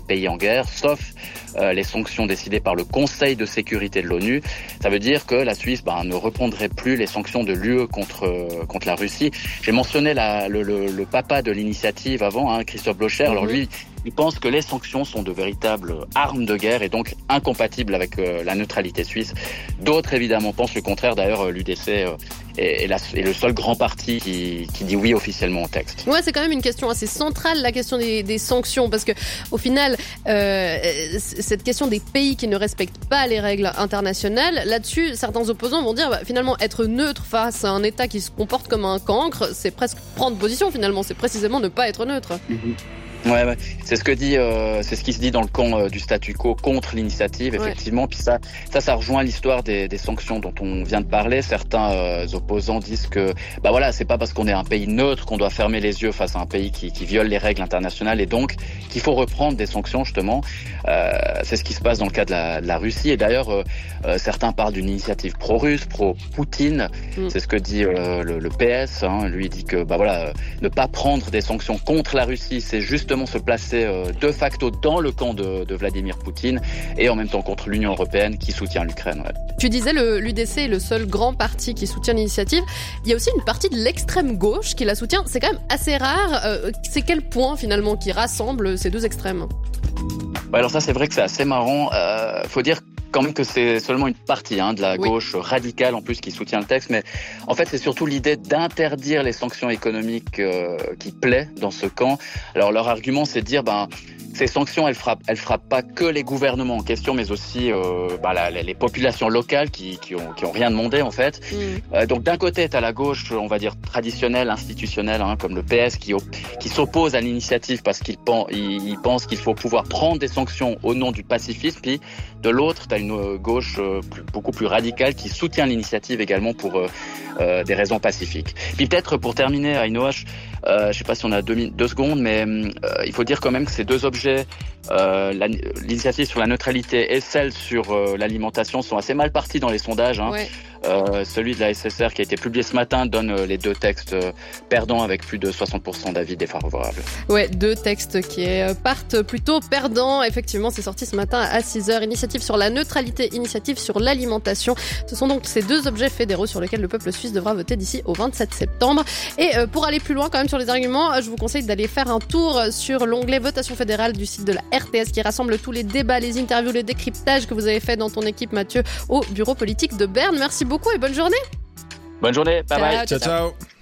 pays en guerre, sauf les sanctions décidées par le Conseil de sécurité de l'ONU. Ça veut dire que la Suisse ne reprendrait plus les sanctions de l'UE contre la Russie. J'ai mentionné le papa de l'initiative avant, Christophe Blocher. Alors lui, il pense que les sanctions sont de véritables armes de guerre et donc incompatibles avec la neutralité suisse. D'autres, évidemment, pensent le contraire. D'ailleurs, l'UDC est le seul grand parti qui dit oui officiellement au texte. Ouais, c'est quand même une question assez centrale, la question des sanctions, parce que au final, cette question des pays qui ne respectent pas les règles internationales, là-dessus, certains opposants vont dire finalement être neutre face à un État qui se comporte comme un cancre, c'est presque prendre position finalement, c'est précisément ne pas être neutre. Ouais, c'est ce qui se dit dans le camp du statu quo contre l'initiative, effectivement. Puis ça rejoint l'histoire des sanctions dont on vient de parler. Certains opposants disent que, c'est pas parce qu'on est un pays neutre qu'on doit fermer les yeux face à un pays qui viole les règles internationales et donc qu'il faut reprendre des sanctions, justement. C'est ce qui se passe dans le cas de la Russie. Et d'ailleurs, certains parlent d'une initiative pro-russe, pro-Poutine. C'est ce que dit le PS. Lui dit que, ne pas prendre des sanctions contre la Russie, c'est justement se placer de facto dans le camp de Vladimir Poutine et en même temps contre l'Union européenne qui soutient l'Ukraine. Ouais. Tu disais l'UDC est le seul grand parti qui soutient l'initiative. Il y a aussi une partie de l'extrême gauche qui la soutient. C'est quand même assez rare. C'est quel point finalement qui rassemble ces deux extrêmes ? Alors ça, c'est vrai que c'est assez marrant. Faut dire quand même que c'est seulement une partie de la gauche radicale en plus qui soutient le texte, mais en fait c'est surtout l'idée d'interdire les sanctions économiques qui plaît dans ce camp. Alors leur argument c'est de dire ces sanctions elles frappent pas que les gouvernements en question, mais aussi les populations locales qui ont rien demandé en fait. Donc d'un côté t'as la gauche on va dire traditionnelle, institutionnelle, comme le PS qui s'oppose à l'initiative parce qu'il pense qu'il faut pouvoir prendre des sanctions au nom du pacifisme, puis de l'autre t'as une gauche beaucoup plus radicale qui soutient l'initiative également pour des raisons pacifiques. Puis peut-être pour terminer, Ainoash, je sais pas si on a 2 secondes, mais il faut dire quand même que ces deux objets, l'initiative sur la neutralité et celle sur l'alimentation sont assez mal partis dans les sondages. Celui de la SSR qui a été publié ce matin donne les deux textes perdants avec plus de 60% d'avis défavorables. Ouais, deux textes qui partent plutôt perdants. Effectivement, c'est sorti ce matin à 6h. Initiative sur la neutralité, initiative sur l'alimentation. Ce sont donc ces deux objets fédéraux sur lesquels le peuple suisse devra voter d'ici au 27 septembre. Et pour aller plus loin quand même sur les arguments, je vous conseille d'aller faire un tour sur l'onglet votation fédérale du site de la RTS qui rassemble tous les débats, les interviews, les décryptages que vous avez fait dans ton équipe, Mathieu, au bureau politique de Berne. Merci beaucoup et bonne journée. Bonne journée, bye bye. Ciao.